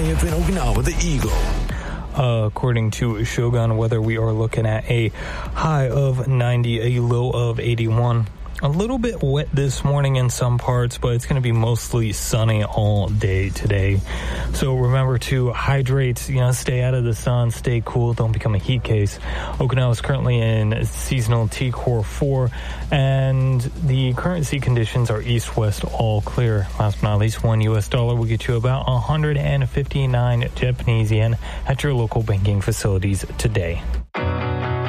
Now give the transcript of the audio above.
AFN Okinawa, the Eagle. According to Shogun Weather, we are looking at a high of 90, a low of 81. A little bit wet this morning in some parts, but it's going to be mostly sunny all day today. So remember to hydrate, stay out of the sun, stay cool, don't become a heat case. Okinawa is currently in seasonal T-Core 4, and the current sea conditions are east-west all clear. Last but not least, $1 US will get you about 159 Japanese yen at your local banking facilities today.